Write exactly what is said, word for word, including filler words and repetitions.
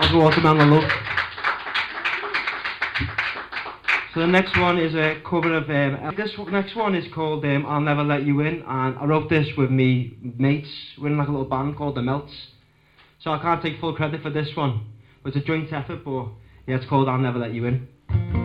As Waterman I love. So the next one is a cover of, um, this next one is called um, I'll Never Let You In, and I wrote this with me mates. We're in like a little band called The Melts. So I can't take full credit for this one. It was a joint effort, but yeah, it's called I'll Never Let You In.